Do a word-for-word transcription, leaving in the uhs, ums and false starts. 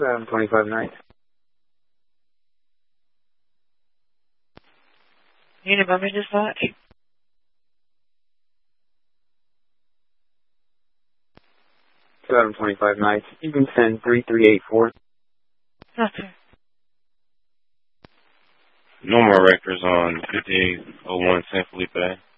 eleven twenty-five nights. Unit Bumpy Dispatch. eleven twenty-five nights. You can send three three eight four. Doctor. No more records on fifty oh one San Felipe.